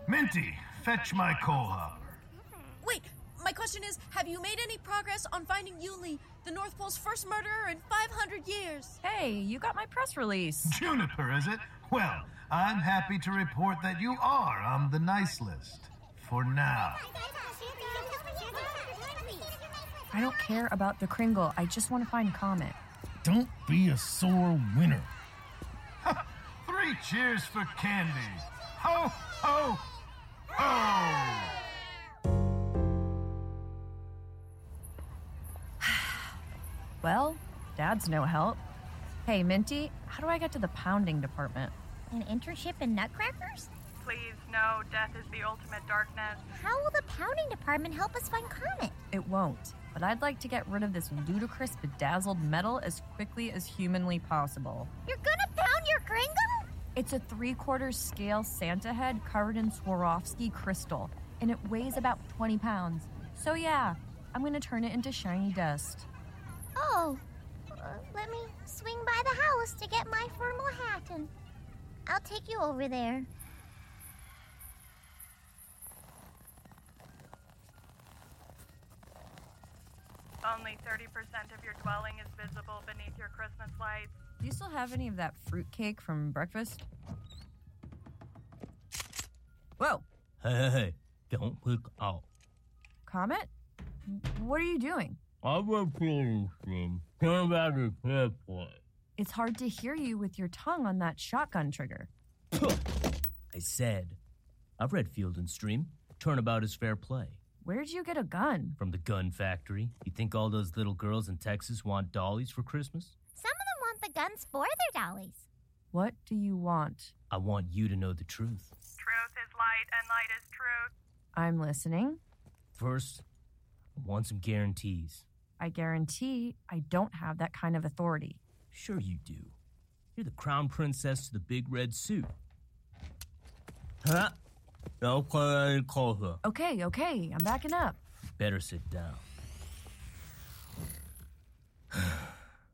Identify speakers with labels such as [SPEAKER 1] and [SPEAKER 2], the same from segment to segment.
[SPEAKER 1] Minty, fetch my coal hopper.
[SPEAKER 2] Wait, my question is, have you made any progress on finding Yuli, the North Pole's first murderer in 500 years?
[SPEAKER 3] Hey, you got my press release.
[SPEAKER 1] Juniper, is it? Well, I'm happy to report that you are on the nice list. For now.
[SPEAKER 3] I don't care about the Kringle. I just want to find Comet.
[SPEAKER 4] Don't be a sore winner.
[SPEAKER 1] 3 cheers for candy. Ho, ho, ho!
[SPEAKER 3] Well, Dad's no help. Hey, Minty, how do I get to the pounding department?
[SPEAKER 5] An internship in Nutcrackers?
[SPEAKER 6] Please, no. Death is the ultimate darkness.
[SPEAKER 5] How will the pounding department help us find Comet?
[SPEAKER 3] It won't, but I'd like to get rid of this ludicrous, bedazzled metal as quickly as humanly possible.
[SPEAKER 5] You're gonna pound your Kringle?
[SPEAKER 3] It's a 3/4 scale Santa head covered in Swarovski crystal, and it weighs about 20 pounds. So yeah, I'm gonna turn it into shiny dust.
[SPEAKER 5] Oh, let me swing by the house to get my formal hat, and I'll take you over there.
[SPEAKER 6] Only 30% of your dwelling is visible beneath your Christmas lights.
[SPEAKER 3] Do you still have any of that fruitcake from breakfast? Whoa!
[SPEAKER 4] Hey, don't pick out.
[SPEAKER 3] Comet? What are you doing?
[SPEAKER 4] I will feel stream. Turn back to fair play.
[SPEAKER 3] It's hard to hear you with your tongue on that shotgun trigger.
[SPEAKER 7] I said, I've read Field and Stream. Turnabout is fair play.
[SPEAKER 3] Where'd you get a gun?
[SPEAKER 7] From the gun factory. You think all those little girls in Texas want dollies for Christmas?
[SPEAKER 5] Some of them want the guns for their dollies.
[SPEAKER 3] What do you want?
[SPEAKER 7] I want you to know the truth.
[SPEAKER 6] Truth is light and light is truth.
[SPEAKER 3] I'm listening.
[SPEAKER 7] First, I want some guarantees.
[SPEAKER 3] I guarantee I don't have that kind of authority.
[SPEAKER 7] Sure you do. You're the crown princess to the big red suit. Huh? Don't play any closer.
[SPEAKER 3] Okay, I'm backing up.
[SPEAKER 7] Better sit down. A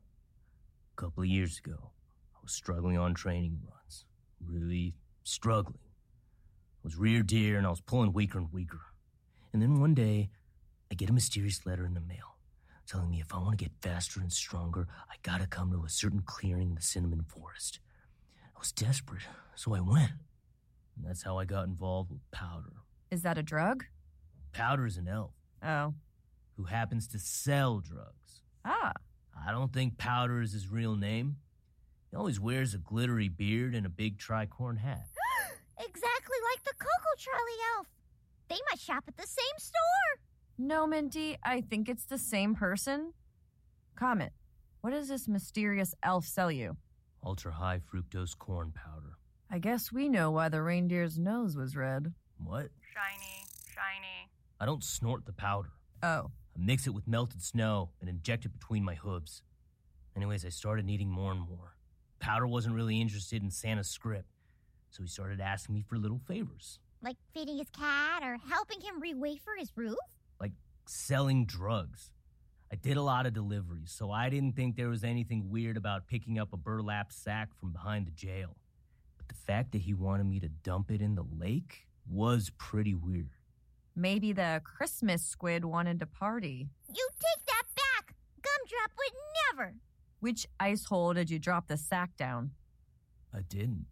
[SPEAKER 7] couple of years ago, I was struggling on training runs. Really struggling. I was rear deer and I was pulling weaker and weaker. And then one day, I get a mysterious letter in the mail telling me if I want to get faster and stronger, I gotta come to a certain clearing in the cinnamon forest. I was desperate, so I went. And that's how I got involved with Powder.
[SPEAKER 3] Is that a drug?
[SPEAKER 7] Powder is an elf.
[SPEAKER 3] Oh.
[SPEAKER 7] Who happens to sell drugs.
[SPEAKER 3] Ah.
[SPEAKER 7] I don't think Powder is his real name. He always wears a glittery beard and a big tricorn hat.
[SPEAKER 5] Exactly like the Cocoa Charlie elf. They must shop at the same store.
[SPEAKER 3] No, Minty, I think it's the same person. Comet, what does this mysterious elf sell you?
[SPEAKER 7] Ultra-high fructose corn powder.
[SPEAKER 3] I guess we know why the reindeer's nose was red.
[SPEAKER 7] What?
[SPEAKER 6] Shiny.
[SPEAKER 7] I don't snort the powder.
[SPEAKER 3] Oh.
[SPEAKER 7] I mix it with melted snow and inject it between my hooves. Anyways, I started needing more and more. Powder wasn't really interested in Santa's script, so he started asking me for little favors.
[SPEAKER 5] Like feeding his cat or helping him re-wafer his roof?
[SPEAKER 7] Like selling drugs. I did a lot of deliveries, so I didn't think there was anything weird about picking up a burlap sack from behind the jail. But the fact that he wanted me to dump it in the lake was pretty weird.
[SPEAKER 3] Maybe the Christmas squid wanted to party.
[SPEAKER 5] You take that back! Gumdrop would never!
[SPEAKER 3] Which ice hole did you drop the sack down?
[SPEAKER 7] I didn't.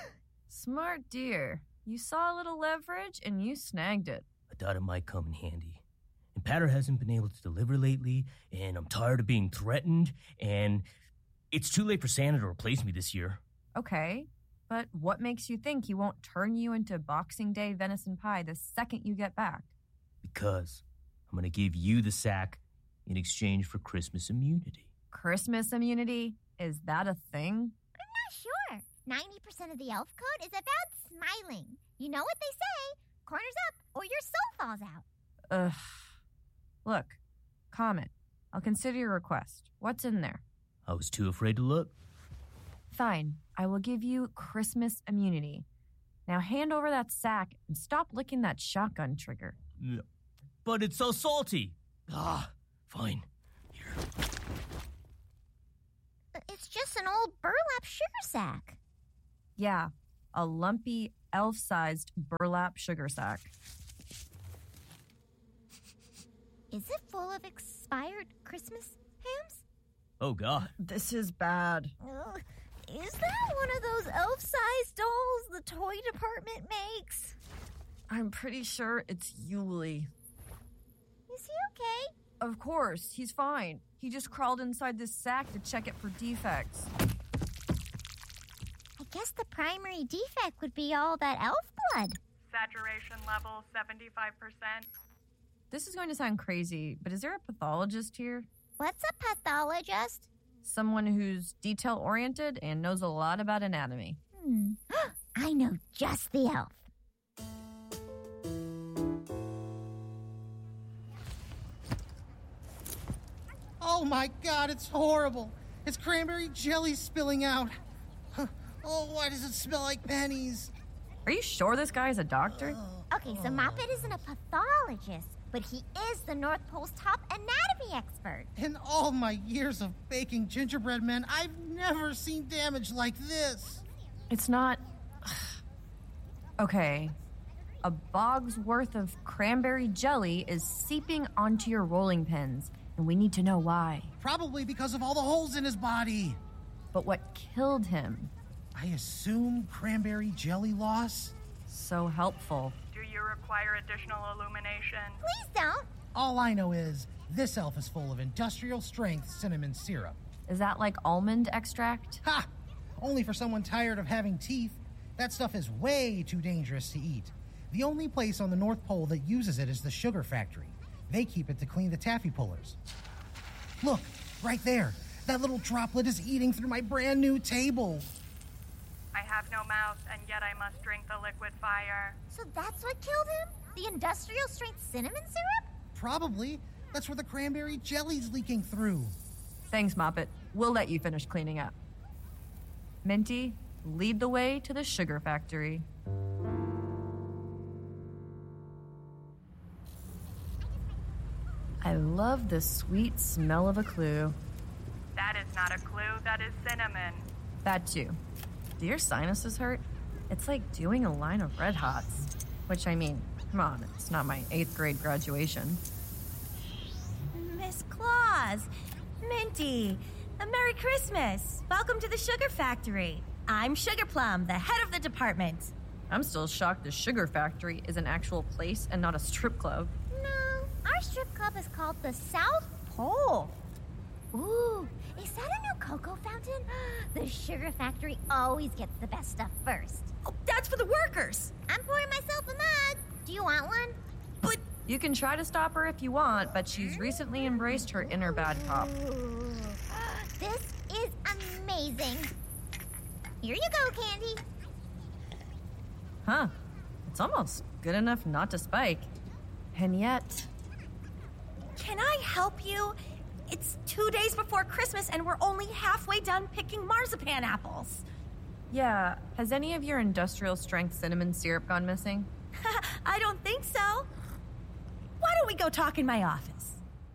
[SPEAKER 3] Smart dear. You saw a little leverage and you snagged it.
[SPEAKER 7] I thought it might come in handy. And Patter hasn't been able to deliver lately, and I'm tired of being threatened, and it's too late for Santa to replace me this year.
[SPEAKER 3] Okay, but what makes you think he won't turn you into Boxing Day venison pie the second you get back?
[SPEAKER 7] Because I'm going to give you the sack in exchange for Christmas immunity.
[SPEAKER 3] Christmas immunity? Is that a thing?
[SPEAKER 5] I'm not sure. 90% of the elf code is about smiling. You know what they say, corners up or your soul falls out.
[SPEAKER 3] Ugh. Look, Comet, I'll consider your request. What's in there?
[SPEAKER 7] I was too afraid to look.
[SPEAKER 3] Fine, I will give you Christmas immunity. Now hand over that sack and stop licking that shotgun trigger.
[SPEAKER 7] No. But it's so salty. Fine. Here.
[SPEAKER 5] It's just an old burlap sugar sack.
[SPEAKER 3] Yeah, a lumpy, elf-sized burlap sugar sack.
[SPEAKER 5] Is it full of expired Christmas hams?
[SPEAKER 7] Oh, God.
[SPEAKER 3] This is bad.
[SPEAKER 5] Ugh. Is that one of those elf-sized dolls the toy department makes?
[SPEAKER 3] I'm pretty sure it's Yulie.
[SPEAKER 5] Is he okay?
[SPEAKER 3] Of course, he's fine. He just crawled inside this sack to check it for defects.
[SPEAKER 5] I guess the primary defect would be all that elf blood.
[SPEAKER 6] Saturation level 75%.
[SPEAKER 3] This is going to sound crazy, but is there a pathologist here?
[SPEAKER 5] What's a pathologist?
[SPEAKER 3] Someone who's detail-oriented and knows a lot about anatomy.
[SPEAKER 5] I know just the elf.
[SPEAKER 8] Oh my God, it's horrible. It's cranberry jelly spilling out. Oh, why does it smell like pennies?
[SPEAKER 3] Are you sure this guy is a doctor?
[SPEAKER 5] Okay, so Moppet isn't a pathologist, but he is the North Pole's top anatomy expert.
[SPEAKER 8] In all my years of baking gingerbread men, I've never seen damage like this.
[SPEAKER 3] It's not... Okay. A bog's worth of cranberry jelly is seeping onto your rolling pins, and we need to know why.
[SPEAKER 8] Probably because of all the holes in his body.
[SPEAKER 3] But what killed him?
[SPEAKER 8] I assume cranberry jelly loss?
[SPEAKER 3] So helpful.
[SPEAKER 6] Do you require additional illumination?
[SPEAKER 5] Please don't.
[SPEAKER 8] All I know is this elf is full of industrial-strength cinnamon syrup.
[SPEAKER 3] Is that like almond extract?
[SPEAKER 8] Ha! Only for someone tired of having teeth. That stuff is way too dangerous to eat. The only place on the North Pole that uses it is the sugar factory. They keep it to clean the taffy pullers. Look, right there. That little droplet is eating through my brand new table.
[SPEAKER 6] I have no mouth, and yet I must drink the liquid fire.
[SPEAKER 5] So that's what killed him? The industrial strength cinnamon syrup?
[SPEAKER 8] Probably. That's where the cranberry jelly's leaking through.
[SPEAKER 3] Thanks, Moppet. We'll let you finish cleaning up. Minty, lead the way to the sugar factory. I love the sweet smell of a clue.
[SPEAKER 6] That is not a clue, that is cinnamon.
[SPEAKER 3] That too. Do your sinuses hurt? It's like doing a line of Red Hots. Which, I mean, come on, it's not my 8th grade graduation.
[SPEAKER 9] Miss Claus, Minty, a Merry Christmas. Welcome to the Sugar Factory. I'm Sugar Plum, the head of the department.
[SPEAKER 3] I'm still shocked the Sugar Factory is an actual place and not a strip club.
[SPEAKER 5] No, our strip club is called the South Pole. Ooh, is that a new cocoa fountain? The Sugar Factory always gets the best stuff first.
[SPEAKER 9] Oh, that's for the workers.
[SPEAKER 5] I'm pouring myself a mug. Do you want one?
[SPEAKER 9] But
[SPEAKER 3] you can try to stop her if you want, but she's recently embraced her inner bad cop.
[SPEAKER 5] Ooh, this is amazing. Here you go, Candy.
[SPEAKER 3] Huh. It's almost good enough not to spike. And yet...
[SPEAKER 9] Can I help you? It's 2 days before Christmas and we're only halfway done picking marzipan apples.
[SPEAKER 3] Yeah, has any of your industrial strength cinnamon syrup gone missing?
[SPEAKER 9] I don't think so. Why don't we go talk in my office?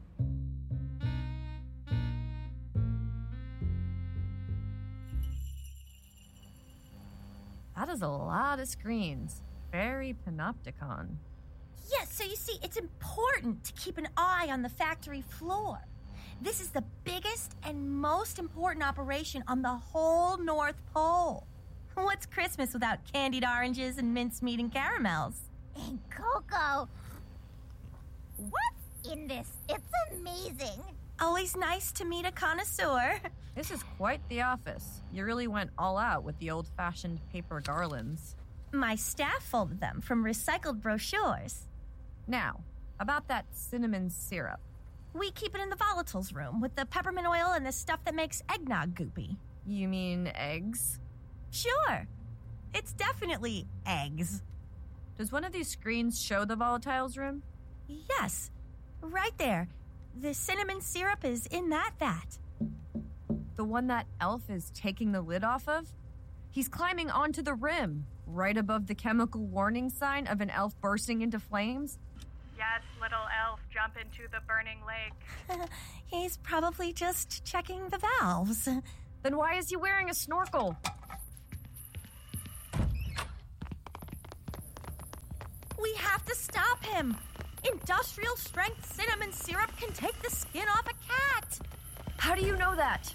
[SPEAKER 3] That is a lot of screens. Very panopticon.
[SPEAKER 9] Yes, so you see, it's important to keep an eye on the factory floor. This is the biggest and most important operation on the whole North Pole. What's Christmas without candied oranges and mincemeat and caramels?
[SPEAKER 5] And cocoa. What's in this? It's amazing.
[SPEAKER 9] Always nice to meet a connoisseur.
[SPEAKER 3] This is quite the office. You really went all out with the old-fashioned paper garlands.
[SPEAKER 9] My staff folded them from recycled brochures.
[SPEAKER 3] Now, about that cinnamon syrup.
[SPEAKER 9] We keep it in the volatiles room with the peppermint oil and the stuff that makes eggnog goopy.
[SPEAKER 3] You mean eggs?
[SPEAKER 9] Sure. It's definitely eggs.
[SPEAKER 3] Does one of these screens show the volatiles room?
[SPEAKER 9] Yes. Right there. The cinnamon syrup is in that vat.
[SPEAKER 3] The one that elf is taking the lid off of? He's climbing onto the rim, right above the chemical warning sign of an elf bursting into flames.
[SPEAKER 6] Yes, little elf, jump into the burning lake.
[SPEAKER 9] He's probably just checking the valves.
[SPEAKER 3] Then why is he wearing a snorkel?
[SPEAKER 9] We have to stop him. Industrial strength cinnamon syrup can take the skin off a cat.
[SPEAKER 3] How do you know that?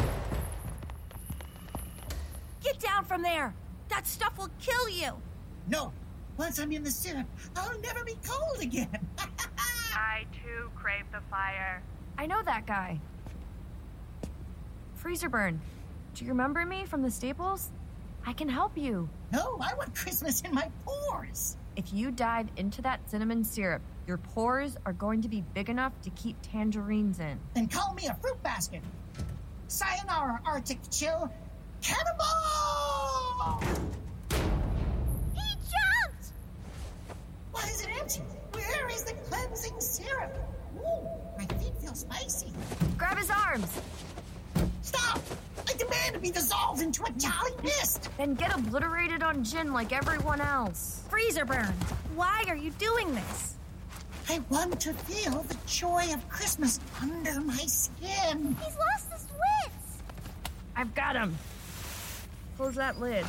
[SPEAKER 9] Get down from there. That stuff will kill you.
[SPEAKER 10] No. Once I'm in the syrup, I'll never be cold again.
[SPEAKER 6] I, too, crave the fire.
[SPEAKER 3] I know that guy. Freezerburn, do you remember me from the Staples? I can help you.
[SPEAKER 10] No, I want Christmas in my pores.
[SPEAKER 3] If you dive into that cinnamon syrup, your pores are going to be big enough to keep tangerines in.
[SPEAKER 10] Then call me a fruit basket. Sayonara, Arctic Chill. Cannonball!
[SPEAKER 5] He jumped!
[SPEAKER 10] Why is it empty? Where is the cleansing syrup? Ooh, my feet feel spicy.
[SPEAKER 3] Grab his arms.
[SPEAKER 10] Stop! I demand to be dissolved into a jolly mist.
[SPEAKER 3] Then get obliterated on gin like everyone else.
[SPEAKER 9] Freezerburn, why are you doing this?
[SPEAKER 10] I want to feel the joy of Christmas under my skin.
[SPEAKER 5] He's lost his wits!
[SPEAKER 3] I've got him. Close that lid.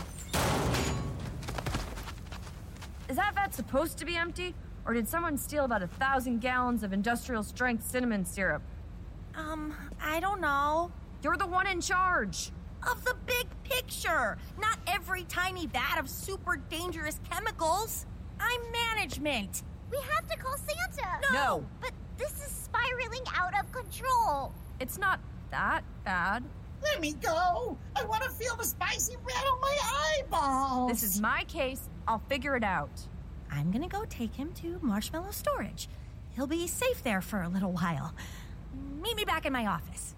[SPEAKER 3] Is that vat supposed to be empty? Or did someone steal about 1,000 gallons of industrial strength cinnamon syrup?
[SPEAKER 9] I don't know.
[SPEAKER 3] You're the one in charge.
[SPEAKER 9] Of the big picture, not every tiny vat of super dangerous chemicals. I'm management.
[SPEAKER 5] We have to call Santa!
[SPEAKER 3] No.
[SPEAKER 5] But this is spiraling out of control.
[SPEAKER 3] It's not that bad.
[SPEAKER 10] Let me go. I want to feel the spicy red on my eyeballs.
[SPEAKER 3] This is my case. I'll figure it out.
[SPEAKER 9] I'm gonna go take him to Marshmallow Storage. He'll be safe there for a little while. Meet me back in my office.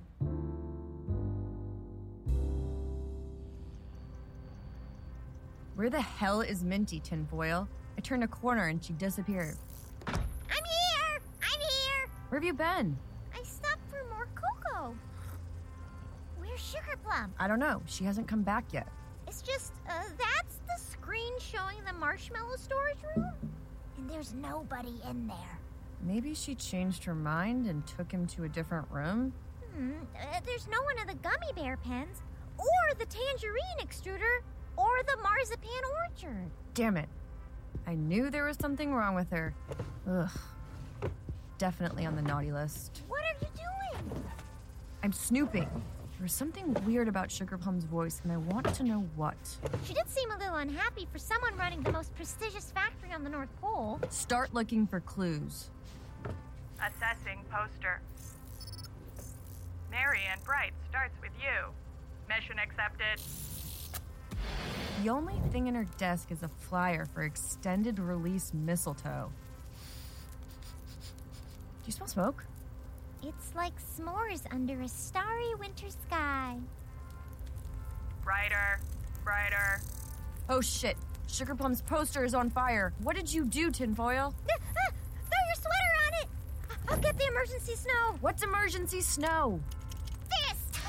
[SPEAKER 3] Where the hell is Minty, Tinfoil? I turned a corner and she disappeared.
[SPEAKER 5] I'm here! I'm here!
[SPEAKER 3] Where have you been?
[SPEAKER 5] I stopped for more cocoa. Where's Sugar Plum?
[SPEAKER 3] I don't know. She hasn't come back yet.
[SPEAKER 5] It's just, that's the screen showing the Marshmallow Storage room? And there's nobody in there.
[SPEAKER 3] Maybe she changed her mind and took him to a different room?
[SPEAKER 5] There's no one in the gummy bear pens, or the tangerine extruder, or the marzipan orchard.
[SPEAKER 3] Damn it. I knew there was something wrong with her. Ugh. Definitely on the naughty list.
[SPEAKER 5] What are you doing?
[SPEAKER 3] I'm snooping. There was something weird about Sugar Plum's voice, and I want to know what.
[SPEAKER 5] She did seem a little unhappy for someone running the most prestigious factory on the North Pole.
[SPEAKER 3] Start looking for clues.
[SPEAKER 6] Assessing poster. Marion Bright starts with you. Mission accepted.
[SPEAKER 3] The only thing in her desk is a flyer for extended release mistletoe. Do you smell smoke?
[SPEAKER 5] It's like s'mores under a starry winter sky.
[SPEAKER 6] Brighter.
[SPEAKER 3] Oh shit. Sugar Plum's poster is on fire. What did you do, Tinfoil?
[SPEAKER 5] Throw your sweater on it! I'll get the emergency snow.
[SPEAKER 3] What's emergency snow?
[SPEAKER 5] This!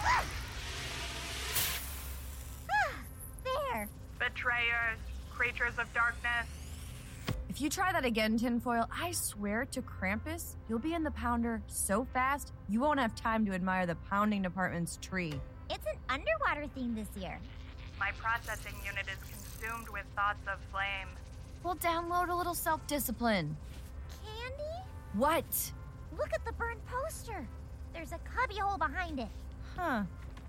[SPEAKER 5] There.
[SPEAKER 6] Betrayers. Creatures of darkness.
[SPEAKER 3] If you try that again, Tinfoil, I swear to Krampus, you'll be in the pounder so fast, you won't have time to admire the pounding department's tree.
[SPEAKER 5] It's an underwater theme this year.
[SPEAKER 6] My processing unit is consumed with thoughts of flame.
[SPEAKER 3] We'll download a little self-discipline.
[SPEAKER 5] Candy?
[SPEAKER 3] What?
[SPEAKER 5] Look at the burned poster. There's a cubbyhole behind it.
[SPEAKER 3] Huh.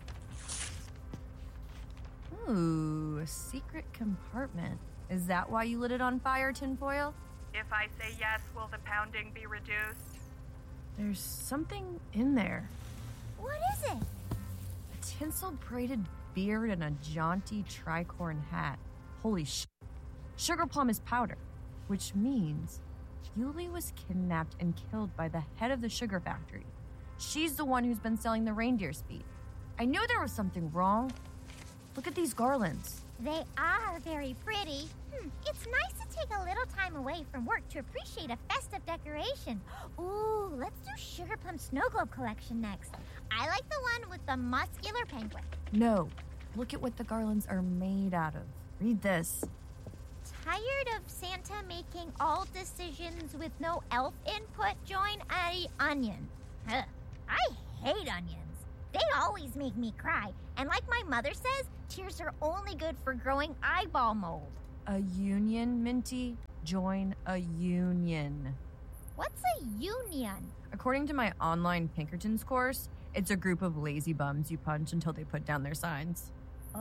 [SPEAKER 3] Ooh, a secret compartment. Is that why you lit it on fire, Tinfoil?
[SPEAKER 6] If I say yes, will the pounding be reduced?
[SPEAKER 3] There's something in there.
[SPEAKER 5] What is it?
[SPEAKER 3] A tinsel-braided beard and a jaunty tricorn hat. Holy shit. Sugar Plum is powder, which means Yuli was kidnapped and killed by the head of the sugar factory. She's the one who's been selling the reindeer speed. I knew there was something wrong. Look at these garlands.
[SPEAKER 5] They are very pretty. It's nice to take a little time away from work to appreciate a festive decoration. Ooh, let's do Sugar Plum Snow Globe collection next. I like the one with the muscular penguin.
[SPEAKER 3] No, look at what the garlands are made out of. Read this.
[SPEAKER 5] Tired of Santa making all decisions with no elf input? Join a onion. Ugh, I hate onions. They always make me cry. And like my mother says, tears are only good for growing eyeball mold.
[SPEAKER 3] A union, Minty? Join a union.
[SPEAKER 5] What's a union?
[SPEAKER 3] According to my online Pinkertons course, it's a group of lazy bums you punch until they put down their signs.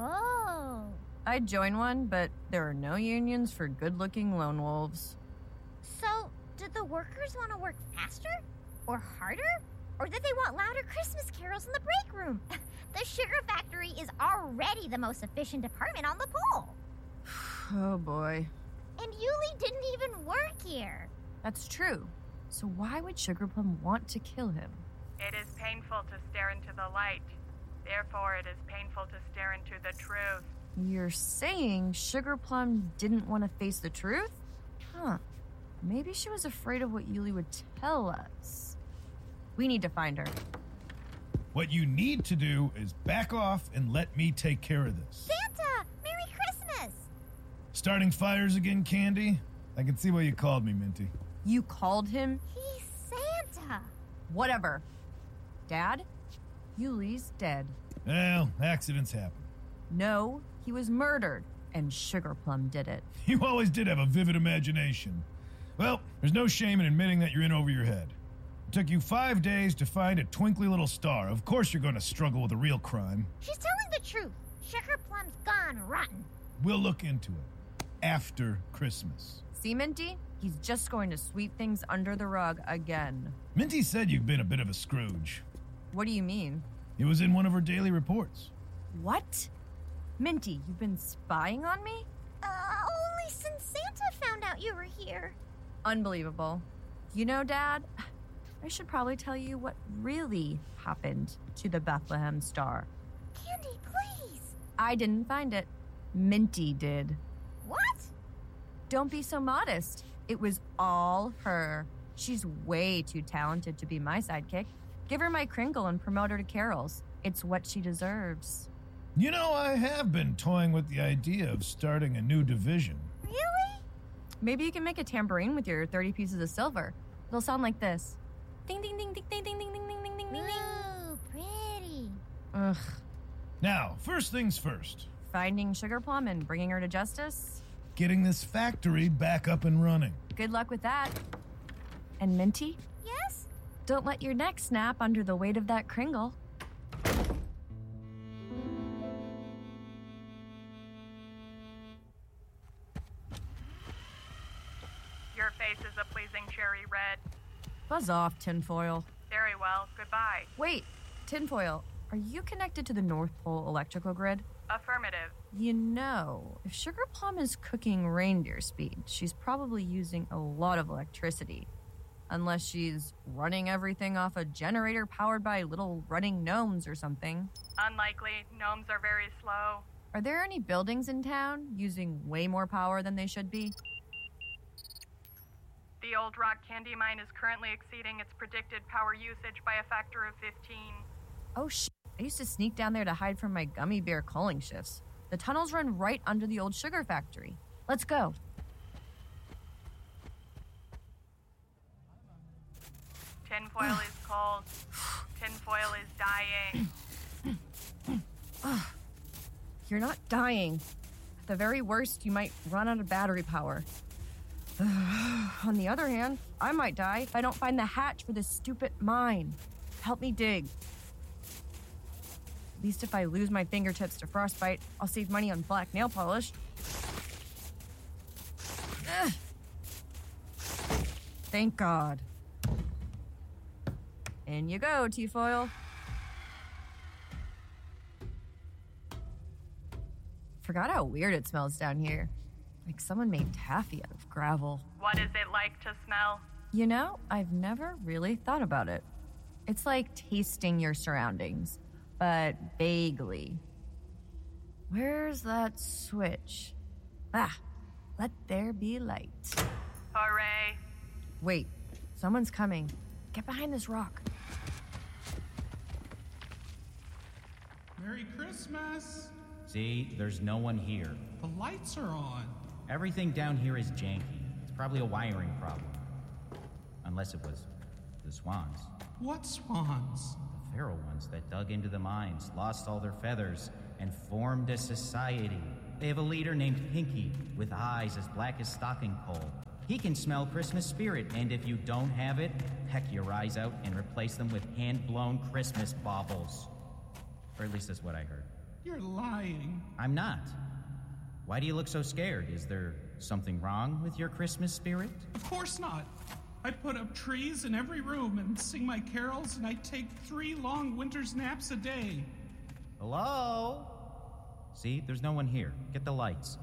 [SPEAKER 5] Oh.
[SPEAKER 3] I'd join one, but there are no unions for good-looking lone wolves.
[SPEAKER 5] So, did the workers want to work faster? Or harder? Or did they want louder Christmas carols in the break room? The sugar factory is already the most efficient department on the pole.
[SPEAKER 3] Oh boy.
[SPEAKER 5] And Yuli didn't even work here.
[SPEAKER 3] That's true. So why would Sugarplum want to kill him?
[SPEAKER 6] It is painful to stare into the light. Therefore, it is painful to stare into the truth.
[SPEAKER 3] You're saying Sugarplum didn't want to face the truth? Huh. Maybe she was afraid of what Yuli would tell us. We need to find her.
[SPEAKER 1] What you need to do is back off and let me take care of this.
[SPEAKER 5] Santa! Merry Christmas!
[SPEAKER 1] Starting fires again, Candy? I can see why you called me, Minty.
[SPEAKER 3] You called him?
[SPEAKER 5] He's Santa.
[SPEAKER 3] Whatever. Dad, Yuli's dead.
[SPEAKER 1] Well, accidents happen.
[SPEAKER 3] No, he was murdered, and Sugarplum did it.
[SPEAKER 1] You always did have a vivid imagination. Well, there's no shame in admitting that you're in over your head. It took you 5 days to find a twinkly little star. Of course you're going to struggle with a real crime.
[SPEAKER 5] She's telling the truth. Sugarplum's gone rotten.
[SPEAKER 1] We'll look into it after Christmas.
[SPEAKER 3] See, Minty? He's just going to sweep things under the rug again.
[SPEAKER 1] Minty said you've been a bit of a Scrooge.
[SPEAKER 3] What do you mean?
[SPEAKER 1] It was in one of her daily reports.
[SPEAKER 3] What? Minty, you've been spying on me?
[SPEAKER 5] Only since Santa found out you were here.
[SPEAKER 3] Unbelievable. You know, Dad, I should probably tell you what really happened to the Bethlehem Star.
[SPEAKER 5] Candy, please.
[SPEAKER 3] I didn't find it. Minty did.
[SPEAKER 5] What?
[SPEAKER 3] Don't be so modest. It was all her. She's way too talented to be my sidekick. Give her my Kringle and promote her to carols. It's what she deserves.
[SPEAKER 1] You know, I have been toying with the idea of starting a new division.
[SPEAKER 5] Really?
[SPEAKER 3] Maybe you can make a tambourine with your 30 pieces of silver. It'll sound like this. Ding, ding, ding, ding, ding, ding, ding, ding, ding, ding, ding, ding.
[SPEAKER 5] Ooh, pretty.
[SPEAKER 3] Ugh.
[SPEAKER 1] Now, first things first.
[SPEAKER 3] Finding Sugarplum and bringing her to justice?
[SPEAKER 1] Getting this factory back up and running.
[SPEAKER 3] Good luck with that. And Minty?
[SPEAKER 5] Yes?
[SPEAKER 3] Don't let your neck snap under the weight of that Kringle.
[SPEAKER 6] Your face is a pleasing cherry red.
[SPEAKER 3] Buzz off, Tinfoil.
[SPEAKER 6] Very well, goodbye.
[SPEAKER 3] Wait, Tinfoil, are you connected to the North Pole electrical grid?
[SPEAKER 6] Affirmative.
[SPEAKER 3] You know, if Sugarplum is cooking reindeer speed, she's probably using a lot of electricity. Unless she's running everything off a generator powered by little running gnomes or something.
[SPEAKER 6] Unlikely. Gnomes are very slow.
[SPEAKER 3] Are there any buildings in town using way more power than they should be?
[SPEAKER 6] The Old Rock Candy Mine is currently exceeding its predicted power usage by a factor of 15.
[SPEAKER 3] Oh, shit. I used to sneak down there to hide from my gummy bear culling shifts. The tunnels run right under the old sugar factory. Let's go.
[SPEAKER 6] Tinfoil is cold. Tinfoil is dying.
[SPEAKER 3] You're not dying. At the very worst, you might run out of battery power. On the other hand, I might die if I don't find the hatch for this stupid mine. Help me dig. At least if I lose my fingertips to frostbite, I'll save money on black nail polish. Ugh. Thank God. In you go, T-Foil. Forgot how weird it smells down here. Like someone made taffy out of gravel.
[SPEAKER 6] What is it like to smell?
[SPEAKER 3] You know, I've never really thought about it. It's like tasting your surroundings, but vaguely. Where's that switch? Ah, let there be light.
[SPEAKER 6] Hooray.
[SPEAKER 3] Wait, someone's coming. Get behind this rock.
[SPEAKER 11] Merry Christmas!
[SPEAKER 12] See, there's no one here.
[SPEAKER 11] The lights are on.
[SPEAKER 12] Everything down here is janky. It's probably a wiring problem. Unless it was the swans.
[SPEAKER 11] What swans?
[SPEAKER 12] The feral ones that dug into the mines, lost all their feathers, and formed a society. They have a leader named Pinky, with eyes as black as stocking coal. He can smell Christmas spirit, and if you don't have it, peck your eyes out and replace them with hand-blown Christmas baubles. Or at least that's what I heard.
[SPEAKER 11] You're lying.
[SPEAKER 12] I'm not. Why do you look so scared? Is there something wrong with your Christmas spirit?
[SPEAKER 11] Of course not. I put up trees in every room and sing my carols, and I take 3 long winter's naps a day.
[SPEAKER 12] Hello? See, there's no one here. Get the lights.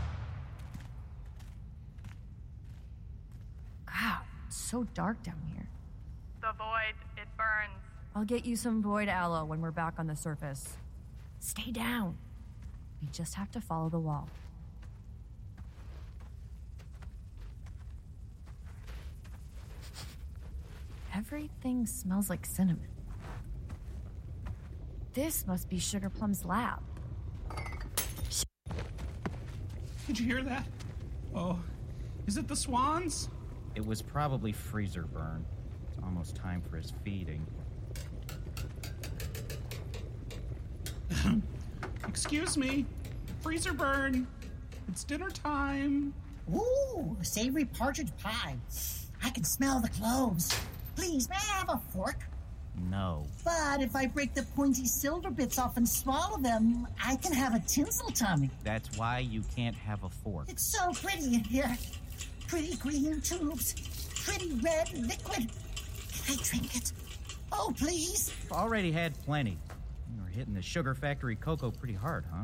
[SPEAKER 3] God, it's so dark down here.
[SPEAKER 6] The void, it burns.
[SPEAKER 3] I'll get you some void aloe when we're back on the surface. Stay down. We just have to follow the wall. Everything smells like cinnamon. This must be Sugar Plum's lab.
[SPEAKER 11] Did you hear that? Oh, is it the swans?
[SPEAKER 12] It was probably Freezer Burn. It's almost time for his feeding.
[SPEAKER 11] Excuse me, Freezer Burn. It's dinner time.
[SPEAKER 10] Ooh, savory partridge pie. I can smell the cloves. Please, may I have a fork?
[SPEAKER 12] No.
[SPEAKER 10] But if I break the pointy silver bits off and swallow them, I can have a tinsel tummy.
[SPEAKER 12] That's why you can't have a fork.
[SPEAKER 10] It's so pretty in here. Pretty green tubes. Pretty red liquid. Can I drink it? Oh, please.
[SPEAKER 12] Already had plenty. You're hitting the sugar factory cocoa pretty hard, huh?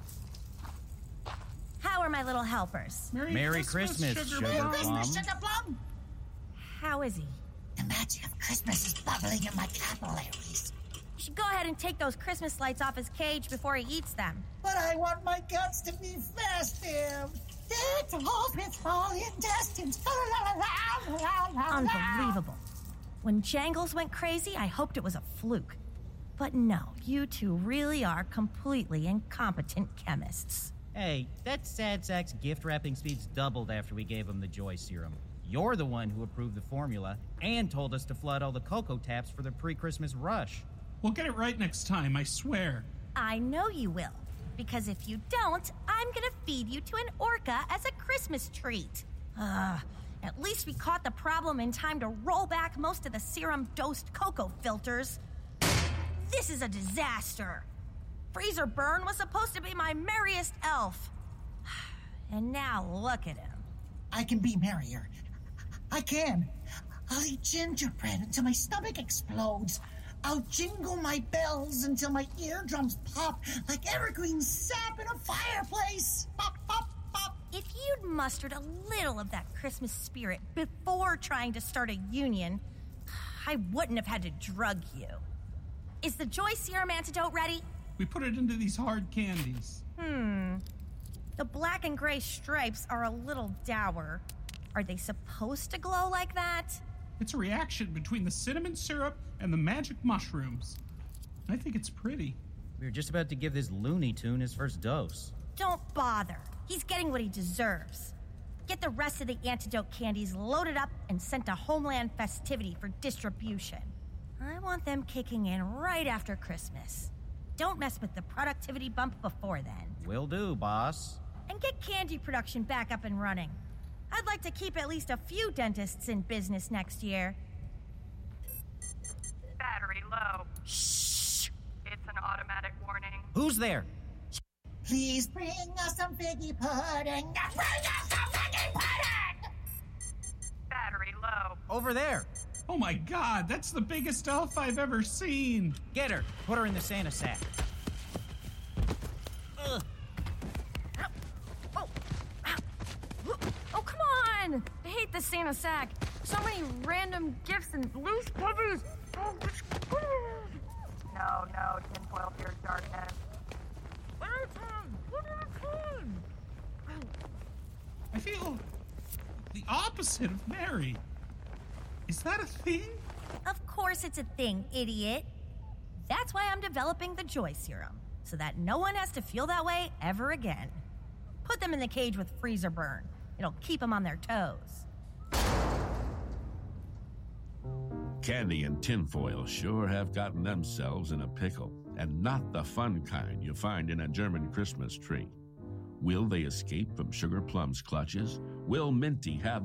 [SPEAKER 9] How are my little helpers?
[SPEAKER 12] Merry Christmas, Sugar Plum.
[SPEAKER 10] Merry Christmas, Sugar Plum.
[SPEAKER 9] How is he?
[SPEAKER 10] The magic of Christmas is bubbling in my capillaries.
[SPEAKER 9] You should go ahead and take those Christmas lights off his cage before he eats them.
[SPEAKER 10] But I want my guts to be festive. Dead to hold with small intestines.
[SPEAKER 9] Unbelievable. When Jangles went crazy, I hoped it was a fluke. But no, you two really are completely incompetent chemists.
[SPEAKER 12] Hey, that sad sack's gift wrapping speed's doubled after we gave him the joy serum. You're the one who approved the formula and told us to flood all the cocoa taps for the pre-Christmas rush.
[SPEAKER 11] We'll get it right next time, I swear.
[SPEAKER 9] I know you will, because if you don't, I'm gonna feed you to an orca as a Christmas treat. At least we caught the problem in time to roll back most of the serum-dosed cocoa filters. This is a disaster. Freezer Burn was supposed to be my merriest elf. And now look at him.
[SPEAKER 10] I can be merrier. I can. I'll eat gingerbread until my stomach explodes. I'll jingle my bells until my eardrums pop like evergreen sap in a fireplace. Pop, pop, pop.
[SPEAKER 9] If you'd mustered a little of that Christmas spirit before trying to start a union, I wouldn't have had to drug you. Is the joy serum antidote ready?
[SPEAKER 11] We put it into these hard candies.
[SPEAKER 9] The black and gray stripes are a little dour. Are they supposed to glow like that?
[SPEAKER 11] It's a reaction between the cinnamon syrup and the magic mushrooms. I think it's pretty.
[SPEAKER 12] We were just about to give this Looney Tune his first dose.
[SPEAKER 9] Don't bother. He's getting what he deserves. Get the rest of the antidote candies loaded up and sent to Homeland Festivity for distribution. I want them kicking in right after Christmas. Don't mess with the productivity bump before then.
[SPEAKER 12] Will do, boss.
[SPEAKER 9] And get candy production back up and running. I'd like to keep at least a few dentists in business next year.
[SPEAKER 6] Battery low.
[SPEAKER 9] Shh!
[SPEAKER 6] It's an automatic warning.
[SPEAKER 12] Who's there?
[SPEAKER 10] Please bring us some figgy pudding. Bring us some figgy pudding!
[SPEAKER 6] Battery low.
[SPEAKER 12] Over there.
[SPEAKER 11] Oh my god, that's the biggest elf I've ever seen.
[SPEAKER 12] Get her. Put her in the Santa sack. Ugh.
[SPEAKER 3] Oh, come on! I hate the Santa sack. So many random gifts and loose puppies.
[SPEAKER 6] No, tinfoil fears darkness.
[SPEAKER 11] I feel the opposite of Mary. Is that a thing?
[SPEAKER 9] Of course it's a thing, idiot. That's why I'm developing the joy serum, so that no one has to feel that way ever again. Put them in the cage with Freezer Burn. It'll keep them on their toes.
[SPEAKER 13] Candy and tinfoil sure have gotten themselves in a pickle, and not the fun kind you find in a German Christmas tree. Will they escape from Sugar Plum's clutches? Will Minty have